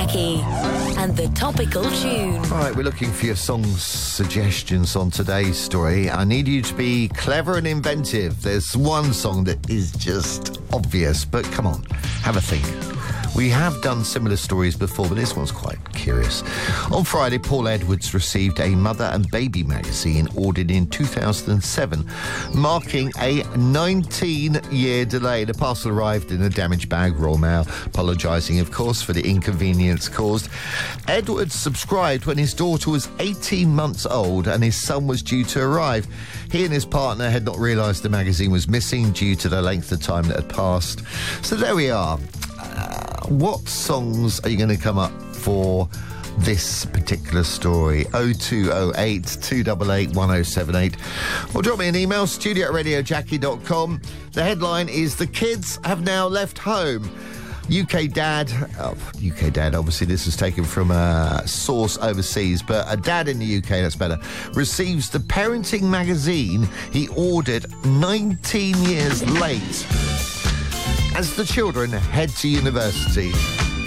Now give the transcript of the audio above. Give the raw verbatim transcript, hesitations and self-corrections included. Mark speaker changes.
Speaker 1: Jackie and the topical tune.
Speaker 2: Right, we're looking for your song suggestions on today's story. I need you to be clever and inventive. There's one song that is just obvious, but come on, have a think. We have done similar stories before, but this one's quite curious. On Friday, Paul Edwards received a mother and baby magazine ordered in two thousand seven, marking a nineteen-year delay. The parcel arrived in a damaged bag, Royal Mail, apologising, of course, for the inconvenience caused. Edwards subscribed when his daughter was eighteen months old and his son was due to arrive. He and his partner had not realised the magazine was missing due to the length of time that had passed. So there we are. Uh, what songs are you going to come up for this particular story? oh two oh eight, two eight eight, one oh seven eight. Or drop me an email, studio at radio jackie dot com. The headline is, "The kids have now left home." U K dad, oh, U K dad, obviously this is taken from a source overseas, but a dad in the U K, that's better, receives the parenting magazine he ordered nineteen years late as the children head to university.